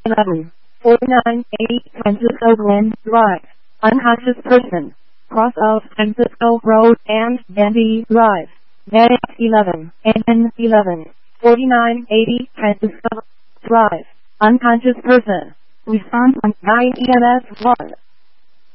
11, 4980 Francisco Glen Drive. Unconscious person. Cross of Francisco Road and Dandy Drive. NX 11, AN 11, 4980 Francisco Drive. Unconscious person. Response on 9 EMS 1.